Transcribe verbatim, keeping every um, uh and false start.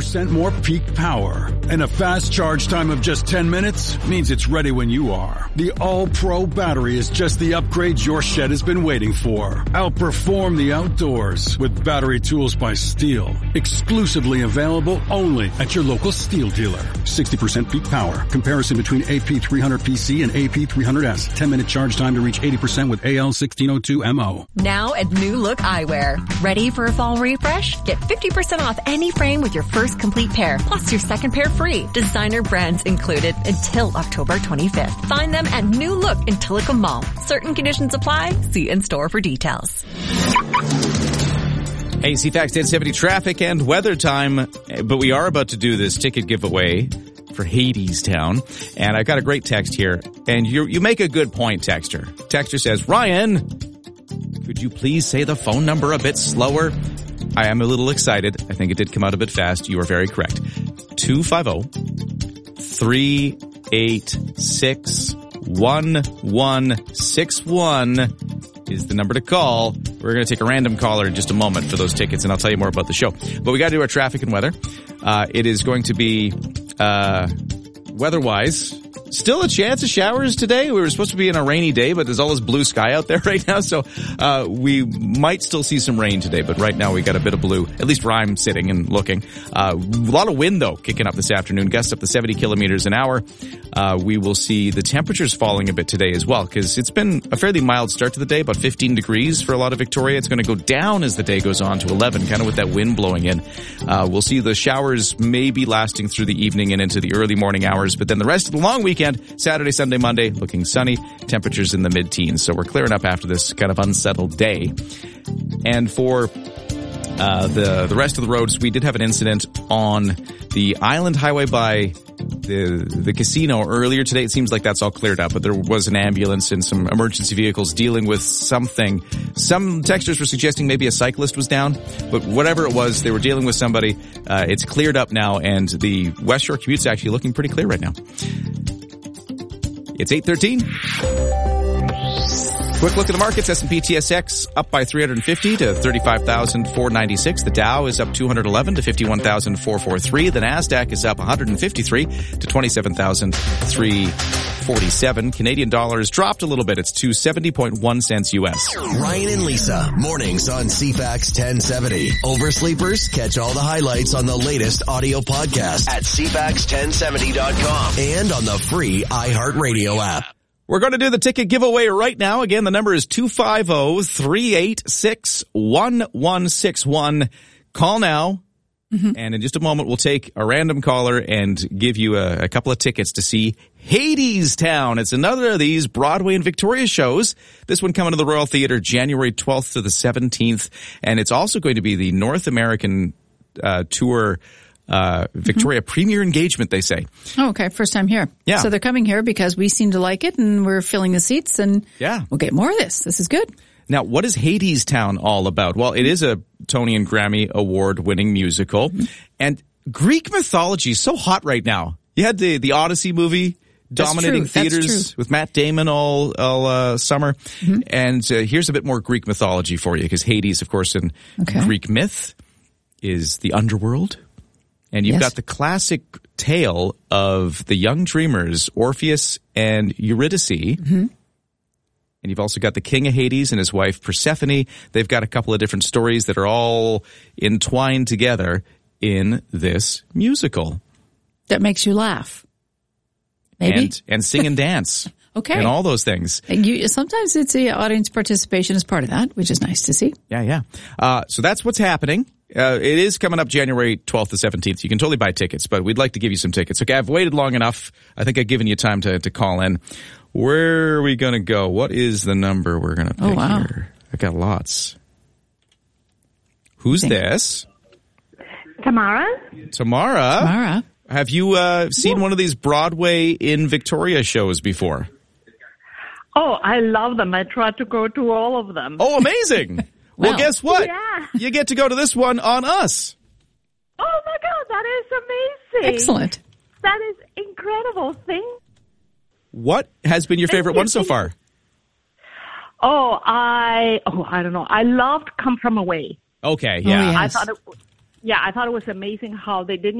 percent more peak power. And a fast charge time of just ten minutes means it's ready when you are. The All-Pro battery is just the upgrade your shed has been waiting for. Outperform the outdoors with battery tools by Steel. Exclusively available only at your local Steel dealer. sixty percent peak power. Comparison between A P three hundred P C and A P three hundred S. ten minute charge time to reach eighty percent with A L sixteen oh two M O. Now at New Look Eyewear. Ready for a fall refresh? Get fifty percent off any frame with your first complete pair, plus your second pair free. Designer brands included until October twenty-fifth. Find them at New Look in Tillicum Mall. Certain conditions apply. See in-store for details. Hey, C FAX ten seventy traffic and weather time, but we are about to do this ticket giveaway for Hadestown, and I've got a great text here, and you you make a good point, Texter. Texter says, Ryan, could you please say the phone number a bit slower? I am a little excited. I think it did come out a bit fast. You are very correct. two five zero, three eight six, one one six one is the number to call. We're going to take a random caller in just a moment for those tickets, and I'll tell you more about the show. But we got to do our traffic and weather. Uh, it is going to be, uh, weather-wise, still a chance of showers today. We were supposed to be in a rainy day, but there's all this blue sky out there right now, so uh we might still see some rain today, but right now we got a bit of blue, at least where I'm sitting and looking. Uh, a lot of wind, though, kicking up this afternoon, gusts up to seventy kilometers an hour. Uh, we will see the temperatures falling a bit today as well, because it's been a fairly mild start to the day, about fifteen degrees for a lot of Victoria. It's going to go down as the day goes on to eleven, kind of with that wind blowing in. Uh, we'll see the showers maybe lasting through the evening and into the early morning hours, but then the rest of the long weekend, Saturday, Sunday, Monday, looking sunny, temperatures in the mid-teens. So we're clearing up after this kind of unsettled day. And for uh the the rest of the roads, we did have an incident on the Island Highway by the the casino earlier today. It seems like that's all cleared up, but there was an ambulance and some emergency vehicles dealing with something. Some texters were suggesting maybe a cyclist was down, but whatever it was, they were dealing with somebody. Uh, it's cleared up now, and the West Shore commute's actually looking pretty clear right now. It's eight thirteen. Quick look at the markets. S and P T S X up by three hundred fifty to thirty-five thousand four hundred ninety-six. The Dow is up two hundred eleven to fifty-one thousand four hundred forty-three. The Nasdaq is up one hundred fifty-three to twenty-seven thousand three hundred forty-seven. Canadian dollars dropped a little bit. It's two seventy point one cents U S. Ryan and Lisa, mornings on C FAX ten seventy. Oversleepers, catch all the highlights on the latest audio podcast at C FAX ten seventy dot com and on the free iHeartRadio app. We're going to do the ticket giveaway right now. Again, the number is two five zero, three eight six, one one six one. Call now. Mm-hmm. And in just a moment, we'll take a random caller and give you a, a couple of tickets to see Hadestown. It's another of these Broadway and Victoria shows. This one coming to the Royal Theatre January twelfth to the seventeenth. And it's also going to be the North American uh, tour Uh, Victoria mm-hmm. Premier Engagement, they say. Oh, okay. First time here. Yeah. So they're coming here because we seem to like it and we're filling the seats and yeah. we'll get more of this. This is good. Now, what is Hadestown all about? Well, it is a Tony and Grammy award winning musical, mm-hmm. and Greek mythology is so hot right now. You had the, the Odyssey movie dominating theaters with Matt Damon all, all uh, summer. Mm-hmm. And uh, here's a bit more Greek mythology for you, because Hades, of course, in okay. Greek myth is the underworld. And you've yes. got the classic tale of the young dreamers, Orpheus and Eurydice. Mm-hmm. And you've also got the king of Hades and his wife Persephone. They've got a couple of different stories that are all entwined together in this musical. That makes you laugh. Maybe. And, and sing and dance. Okay. And all those things. And you, sometimes it's the audience participation as part of that, which is nice to see. Yeah, yeah. Uh, so that's what's happening. Uh, it is coming up January twelfth to seventeenth. You can totally buy tickets, but we'd like to give you some tickets. Okay, I've waited long enough. I think I've given you time to, to call in. Where are we going to go? What is the number we're going to pick oh, wow. here? I got lots. Who's this? Tamara. Tamara. Tamara. Have you uh, seen yeah. one of these Broadway in Victoria shows before? Oh, I love them. I try to go to all of them. Oh, amazing. Well, guess what? Yeah. You get to go to this one on us. Oh, my God. That is amazing. Excellent. That is incredible thing. What has been your favorite one so far? Oh, I oh I don't know. I loved Come From Away. Okay, yeah. Oh, yes. I thought it, yeah, I thought it was amazing how they didn't